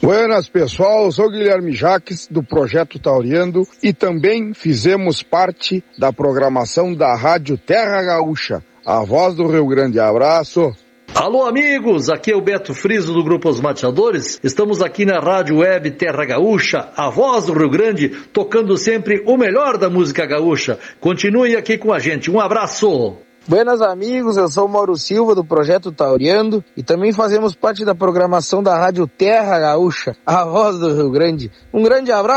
Buenas, pessoal, eu sou Guilherme Jaques, do Projeto Tauriando, e também fizemos parte da programação da Rádio Terra Gaúcha, a voz do Rio Grande. Abraço! Alô, amigos, aqui é o Beto Friso do Grupo Os Mateadores. Estamos aqui na Rádio Web Terra Gaúcha, a voz do Rio Grande, tocando sempre o melhor da música gaúcha. Continue aqui com a gente, um abraço! Buenas, amigos, eu sou o Mauro Silva do Projeto Tauriando e também fazemos parte da programação da Rádio Terra Gaúcha, a voz do Rio Grande. Um grande abraço!